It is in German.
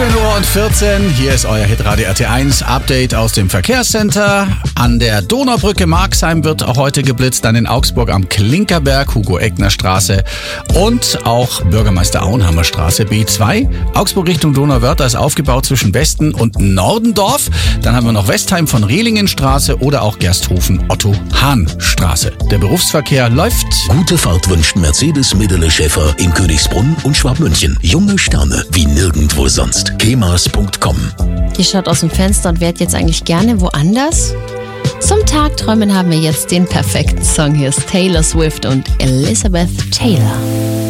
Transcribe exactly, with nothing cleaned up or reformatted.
sieben Uhr und vierzehn, hier ist euer Hitradio R T eins Update aus dem Verkehrscenter. An der Donaubrücke Marxheim wird auch heute geblitzt, dann in Augsburg am Klinkerberg, Hugo-Eckner-Straße und auch Bürgermeister Auenhammer Straße B zwei. Augsburg Richtung Donauwörth ist aufgebaut zwischen Westen und Nordendorf. Dann haben wir noch Westheim von Rehlingenstraße oder auch Gersthofen Otto-Hahn-Straße. Der Berufsverkehr läuft. Gute Fahrt wünscht Mercedes Midele Schäfer in Königsbrunn und Schwabmünchen. Junge Sterne wie nirgendwo sonst. kemas punkt com. Die schaut aus dem Fenster und wärt jetzt eigentlich gerne woanders. Zum Tagträumen haben wir jetzt den perfekten Song. Hier ist Taylor Swift und Elizabeth Taylor.